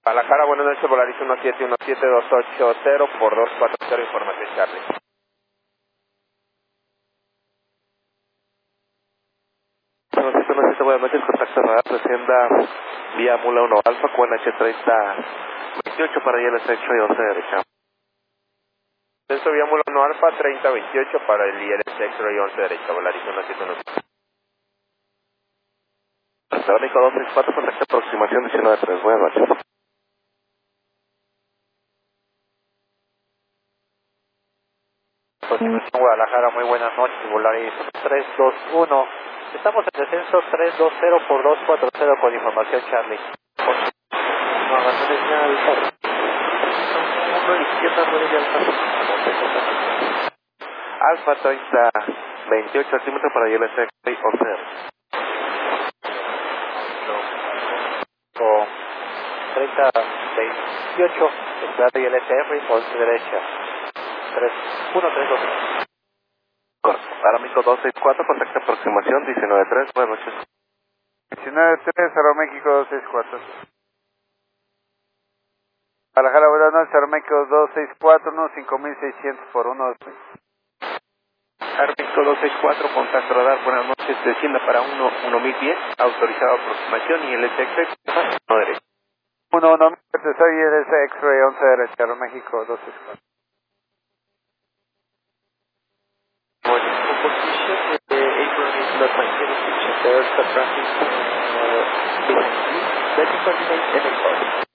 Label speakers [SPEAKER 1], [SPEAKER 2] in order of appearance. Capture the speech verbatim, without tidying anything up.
[SPEAKER 1] Guadalajara, buenas noches, Volaris uno siete uno siete dos ocho cero por dos cuatro cero, información Charlie.
[SPEAKER 2] uno siete uno siete, buenas noches, contacto radar, presenta vía Mula uno Alfa, Q N H treinta veintiocho para I L S X-Ray once derecha.
[SPEAKER 1] Descenso vía Mula uno Alfa, treinta veintiocho para el I L S X-Ray once derecha, Volaris uno siete uno siete.
[SPEAKER 2] Verónica dos seis cuatro, contacto aproximación diecinueve tres, buenas noches.
[SPEAKER 3] Aproximación Guadalajara, muy buenas noches, Volaris tres dos uno. Estamos en descenso tres dos cero por dos cuatro cero con información Charlie.
[SPEAKER 2] Alfa treinta veintiocho, altímetro para I L S X-Ray once derecha.
[SPEAKER 3] Con treinta veintiocho, entrada I L S F, once derecha. tres uno tres dos.
[SPEAKER 2] Corto. Arámico dos seis cuatro, contacto aproximación diecinueve tres, buenas noches.
[SPEAKER 4] diecinueve tres, Aeroméxico dos seis cuatro. Guadalajara, buenas noches, Aeroméxico dos seis cuatro, uno cinco mil seiscientos por uno.
[SPEAKER 1] Aeroméxico dos seis cuatro, contacto radar, buenas noches, descienda para uno uno mil diez, autorizado aproximación y el I L S X-Ray uno derecha.
[SPEAKER 4] uno uno, soy I L S X-Ray once derecha, Aeroméxico dos seis cuatro.
[SPEAKER 3] Position with the apron is not maintaining picture. There's a traffic uh, behind you. Let me coordinate and report.